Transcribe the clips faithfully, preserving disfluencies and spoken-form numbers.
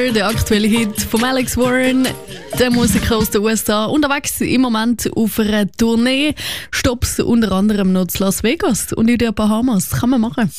Closer, der aktuelle Hit von Alex Warren, der Musiker aus den U S A, unterwegs im Moment auf einer Tournee. Stops unter anderem noch zu Las Vegas und in den Bahamas. Kann man machen.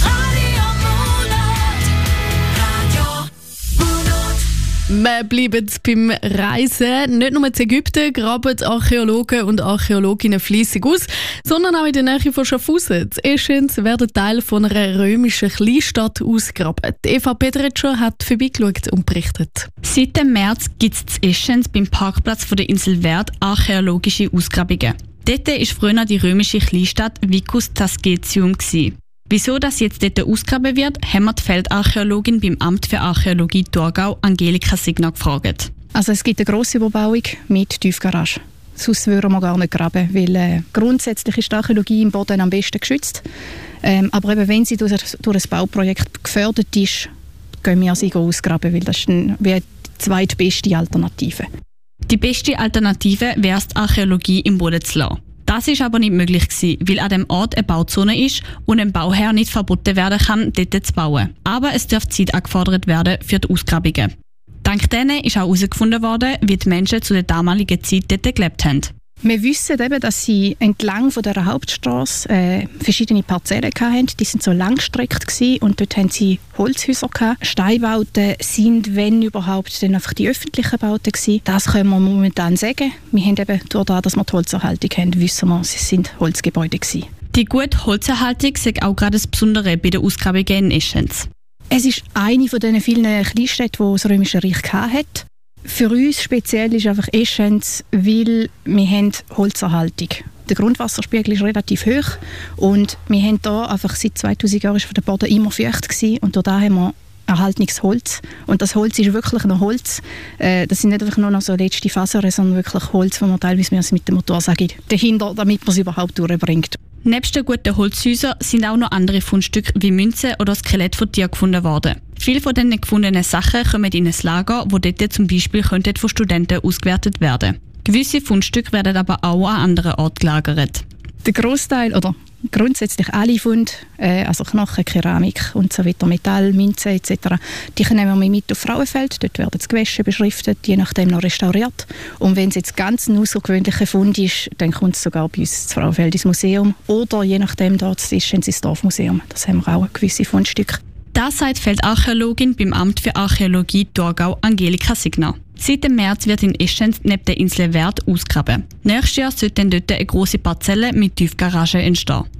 Wir bleiben beim Reisen. Nicht nur in Ägypten graben Archäologen und Archäologinnen fleissig aus, sondern auch in der Nähe von Schaffhausen. In Eschenz werden Teile von einer römischen Kleinstadt ausgegraben. Eva Pedretscher hat vorbeigeschaut und berichtet. Seit dem März gibt es in Eschenz beim Parkplatz von der Insel Werd archäologische Ausgrabungen. Dort war früher die römische Kleinstadt Vicus Tasgetium. Wieso das jetzt dort ausgraben wird, haben wir die Feldarchäologin beim Amt für Archäologie Thurgau, Angelika Signer, gefragt. Also es gibt eine grosse Überbauung mit Tiefgarage. Sonst würden wir gar nicht graben, weil äh, grundsätzlich ist die Archäologie im Boden am besten geschützt. Ähm, aber eben, wenn sie durch, durch ein Bauprojekt gefördert ist, gehen wir sie ausgraben, weil das ist ein, wie die zweitbeste Alternative. Die beste Alternative wäre es, die Archäologie im Boden zu lassen. Das ist aber nicht möglich gewesen, weil an dem Ort eine Bauzone ist und ein Bauherr nicht verboten werden kann, dort zu bauen. Aber es darf Zeit angefordert werden für die Ausgrabungen. Dank denen ist auch herausgefunden worden, wie die Menschen zu der damaligen Zeit dort gelebt haben. Wir wissen eben, dass sie entlang von der Hauptstrasse äh, verschiedene Parzellen hatten. Die sind so langgestreckt gewesen und dort haben sie Holzhäuser gehabt. Steinbauten sind, wenn überhaupt, dann einfach die öffentlichen Bauten gewesen. Das können wir momentan sagen. Wir haben eben durch das, dass wir die Holzerhaltung haben, wissen wir, sie sind Holzgebäude gewesen. Die gute Holzerhaltung ist auch gerade das Besondere bei den Ausgrabungen in Eschenz. Es ist eine von den vielen Kleinstädten, die das Römische Reich hatte. Für uns speziell ist einfach Eschenz, weil wir haben Holzerhaltung. Der Grundwasserspiegel ist relativ hoch und wir haben hier einfach seit zweitausend Jahren ist der Boden immer feucht gewesen und da haben wir erhaltenes Holz. Und das Holz ist wirklich noch Holz. Äh, das sind nicht einfach nur noch so letzte Fasern, sondern wirklich Holz, das man teilweise mit dem Motorsage dahinter, damit man es überhaupt durchbringt. Nebst den guten Holzhäusern sind auch noch andere Fundstücke wie Münzen oder Skelett von Tieren gefunden worden. Viele von diesen gefundenen Sachen kommen in ein Lager, wo dort zum Beispiel könnten von Studenten ausgewertet werden. Gewisse Fundstücke werden aber auch an anderen Orten gelagert. Der Grossteil oder grundsätzlich alle Funde, äh, also Knochen, Keramik und so weiter, Metall, Münzen et cetera, die nehmen wir mit auf Frauenfeld. Dort werden die Gewäsche beschriftet, je nachdem noch restauriert. Und wenn es jetzt ganz ein außergewöhnlicher Fund ist, dann kommt es sogar bei uns ins Frauenfeld ins Museum. Oder je nachdem dort ist es ins Dorfmuseum. Das haben wir auch gewisse Fundstücke. Das sagt Feldarchäologin beim Amt für Archäologie Thurgau, Angelika Signer. Seit dem März wird in Eschenz neben der Insel Werd ausgraben. Nächstes Jahr sollte dann dort eine grosse Parzelle mit Tiefgarage entstehen.